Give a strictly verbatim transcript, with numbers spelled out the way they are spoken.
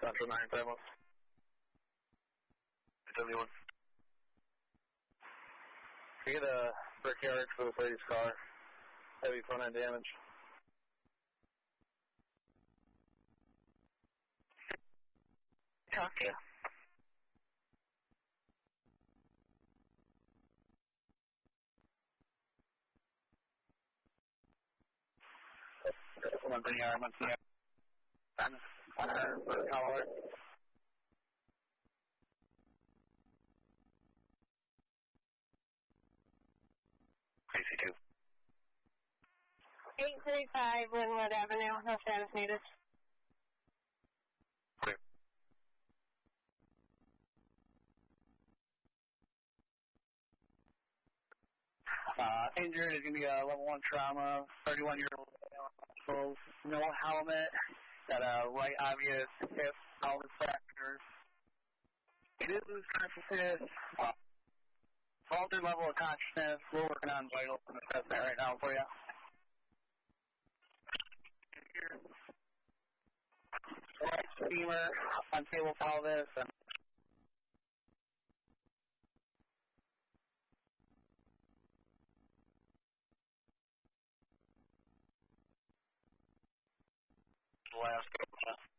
Central nine Famous. W one. We get a brickyard for this lady's car. Heavy front end damage. Talk to you. I'm bringing our monthly on our caller. Crazy two. eight thirty-five Linwood Avenue. No status needed. Clear. Uh, injured is going to be a level one trauma, thirty-one-year-old male, no helmet, got a right obvious hip, pelvis fracture. It is loose consciousness, uh, altered level of consciousness. We're working on vitals and assessment right now for you. Right femur, unstable pelvis, and Last.